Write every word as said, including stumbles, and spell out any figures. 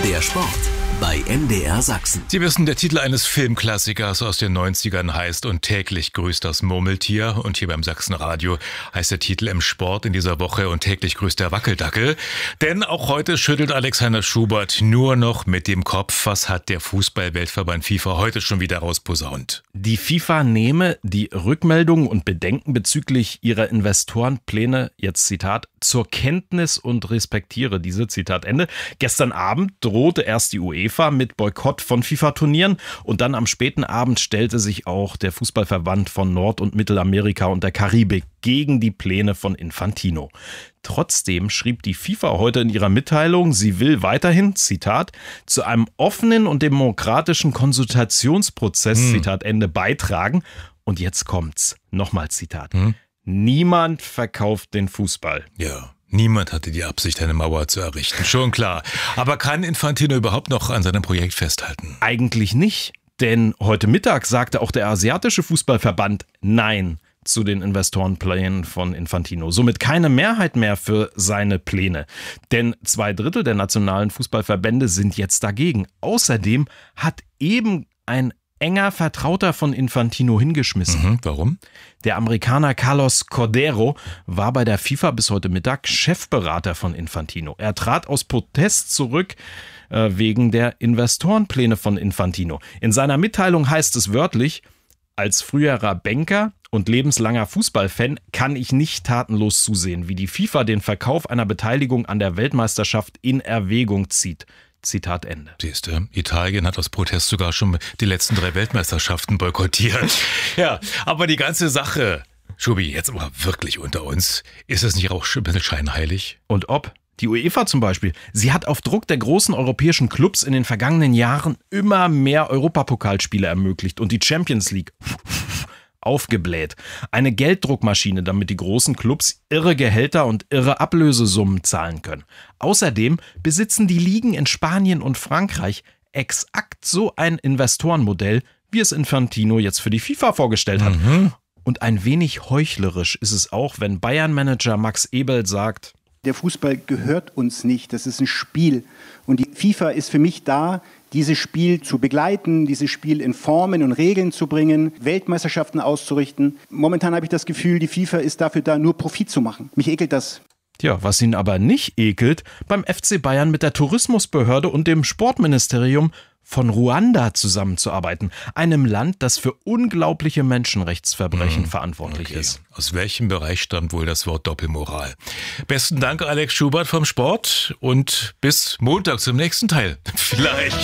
Der Sport bei M D R Sachsen. Sie wissen, der Titel eines Filmklassikers aus den neunzigern heißt "Und täglich grüßt das Murmeltier". Und hier beim Sachsenradio heißt der Titel im Sport in dieser Woche "Und täglich grüßt der Wackeldackel". Denn auch heute schüttelt Alexander Schubert nur noch mit dem Kopf. Was hat der Fußball-Weltverband FIFA heute schon wieder rausposaunt? Die FIFA nehme die Rückmeldungen und Bedenken bezüglich ihrer Investorenpläne, jetzt Zitat, zur Kenntnis und respektiere diese, Zitat Ende. Gestern Abend drohte erst die UEFA mit Boykott von FIFA-Turnieren und dann am späten Abend stellte sich auch der Fußballverband von Nord- und Mittelamerika und der Karibik gegen die Pläne von Infantino. Trotzdem schrieb die FIFA heute in ihrer Mitteilung, sie will weiterhin, Zitat, zu einem offenen und demokratischen Konsultationsprozess, hm. Zitat Ende, beitragen. Und jetzt kommt's. Nochmal Zitat. Hm. Niemand verkauft den Fußball. Ja. Niemand hatte die Absicht, eine Mauer zu errichten, schon klar. Aber kann Infantino überhaupt noch an seinem Projekt festhalten? Eigentlich nicht, denn heute Mittag sagte auch der asiatische Fußballverband Nein zu den Investorenplänen von Infantino. Somit keine Mehrheit mehr für seine Pläne. Denn zwei Drittel der nationalen Fußballverbände sind jetzt dagegen. Außerdem hat eben ein enger Vertrauter von Infantino hingeschmissen. Mhm, warum? Der Amerikaner Carlos Cordero war bei der FIFA bis heute Mittag Chefberater von Infantino. Er trat aus Protest zurück äh, wegen der Investorenpläne von Infantino. In seiner Mitteilung heißt es wörtlich: Als früherer Banker und lebenslanger Fußballfan kann ich nicht tatenlos zusehen, wie die FIFA den Verkauf einer Beteiligung an der Weltmeisterschaft in Erwägung zieht. Zitat Ende. Siehst du, Italien hat aus Protest sogar schon die letzten drei Weltmeisterschaften boykottiert. Ja, aber die ganze Sache, Schubi, jetzt aber wirklich unter uns, ist es nicht auch ein bisschen scheinheilig? Und ob? Die UEFA zum Beispiel, sie hat auf Druck der großen europäischen Clubs in den vergangenen Jahren immer mehr Europapokalspiele ermöglicht und die Champions League aufgebläht. Eine Gelddruckmaschine, damit die großen Clubs irre Gehälter und irre Ablösesummen zahlen können. Außerdem besitzen die Ligen in Spanien und Frankreich exakt so ein Investorenmodell, wie es Infantino jetzt für die FIFA vorgestellt hat. Mhm. Und ein wenig heuchlerisch ist es auch, wenn Bayern-Manager Max Eberl sagt: Der Fußball gehört uns nicht, das ist ein Spiel. Und die FIFA ist für mich da, dieses Spiel zu begleiten, dieses Spiel in Formen und Regeln zu bringen, Weltmeisterschaften auszurichten. Momentan habe ich das Gefühl, die FIFA ist dafür da, nur Profit zu machen. Mich ekelt das. Tja, was ihn aber nicht ekelt, beim F C Bayern mit der Tourismusbehörde und dem Sportministerium von Ruanda zusammenzuarbeiten. Einem Land, das für unglaubliche Menschenrechtsverbrechen hm, verantwortlich okay. ist. Aus welchem Bereich stammt wohl das Wort Doppelmoral? Besten Dank, Alex Schubert vom Sport, und bis Montag zum nächsten Teil. Vielleicht.